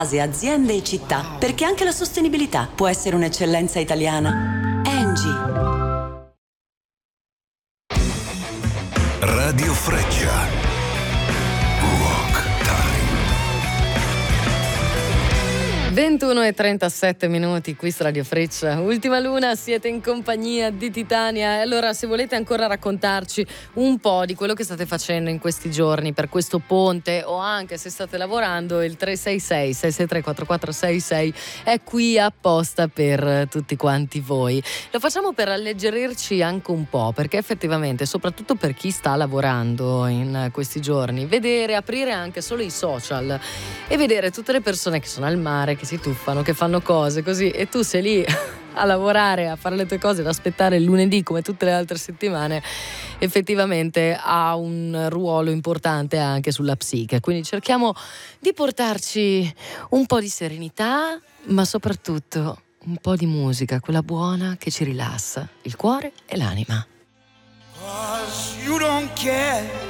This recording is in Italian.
aziende e città, perché anche la sostenibilità può essere un'eccellenza italiana. ENGI. Radio Freccia. Rock Time. 21:37 qui su Radio Freccia. Ultima luna, siete in compagnia di Titania. E allora, se volete ancora raccontarci un po' di quello che state facendo in questi giorni per questo ponte, o anche se state lavorando, il 366-663-4466 è qui apposta per tutti quanti voi. Lo facciamo per alleggerirci anche un po', perché effettivamente, soprattutto per chi sta lavorando in questi giorni, aprire anche solo i social e vedere tutte le persone che sono al mare, che si tuffano, che fanno cose così, e tu sei lì a lavorare, a fare le tue cose, ad aspettare il lunedì come tutte le altre settimane, effettivamente ha un ruolo importante anche sulla psiche. Quindi cerchiamo di portarci un po' di serenità, ma soprattutto un po' di musica, quella buona che ci rilassa il cuore e l'anima. 'Cause you don't care